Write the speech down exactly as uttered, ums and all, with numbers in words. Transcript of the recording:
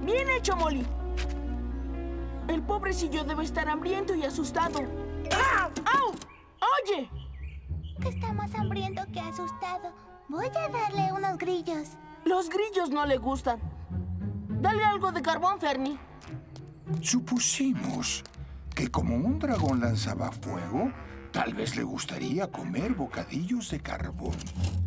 Bien hecho, Molly. El pobrecillo debe estar hambriento y asustado. ¡Ah! ¡Au! ¡Oye! Está más hambriento que asustado. Voy a darle unos grillos. Los grillos no le gustan. Dale algo de carbón, Fernie. Supusimos que como un dragón lanzaba fuego, tal vez le gustaría comer bocadillos de carbón.